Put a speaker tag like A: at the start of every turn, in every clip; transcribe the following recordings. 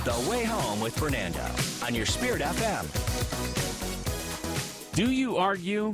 A: The Way Home with Fernando on your Spirit FM.
B: Do you argue?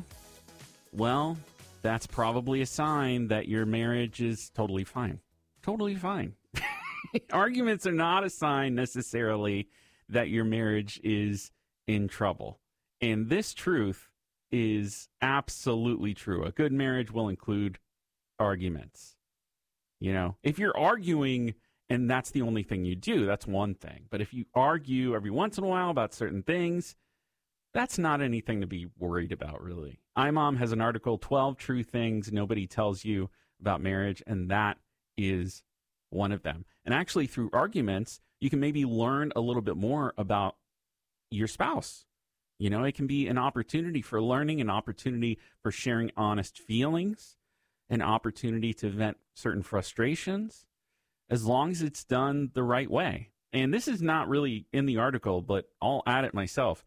B: Well, that's probably a sign that your marriage is totally fine. Totally fine. Arguments are not a sign necessarily that your marriage is in trouble. And this truth is absolutely true. A good marriage will include arguments. You know, if you're arguing and that's the only thing you do, that's one thing. But if you argue every once in a while about certain things, that's not anything to be worried about, really. iMom has an article, 12 True Things Nobody Tells You About Marriage, and that is one of them. And actually, through arguments, you can maybe learn a little bit more about your spouse. You know, it can be an opportunity for learning, an opportunity for sharing honest feelings, an opportunity to vent certain frustrations, as long as it's done the right way. And this is not really in the article, but I'll add it myself.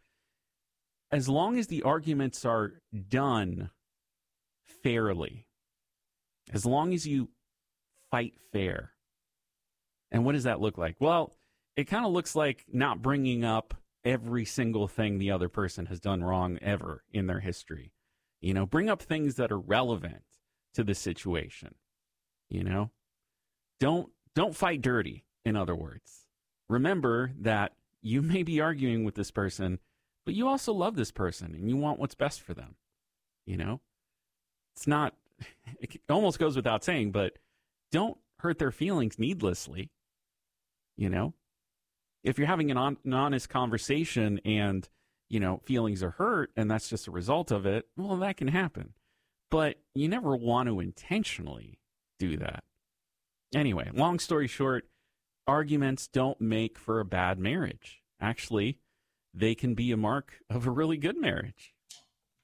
B: As long as the arguments are done fairly, as long as you fight fair. And what does that look like? Well, it kind of looks like not bringing up every single thing the other person has done wrong ever in their history. You know, bring up things that are relevant to the situation. You know, don't fight dirty, in other words. Remember that you may be arguing with this person, but you also love this person and you want what's best for them. You know, it's not, it almost goes without saying, but don't hurt their feelings needlessly. You know, if you're having an honest conversation and, you know, feelings are hurt and that's just a result of it, well, that can happen. But you never want to intentionally do that. Anyway, long story short, arguments don't make for a bad marriage. Actually, they can be a mark of a really good marriage.